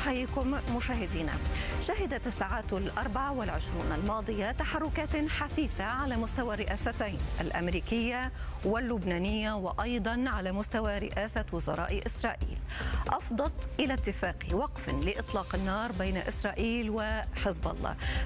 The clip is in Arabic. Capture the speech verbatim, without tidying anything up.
أحييكم مشاهدينا. شهدت الساعات الأربع والعشرون الماضية تحركات حثيثة على مستوى الرئاستين الأمريكية واللبنانية، وأيضا على مستوى رئاسة وزراء إسرائيل، أفضت إلى اتفاق وقف لإطلاق النار بين إسرائيل وحزب الله.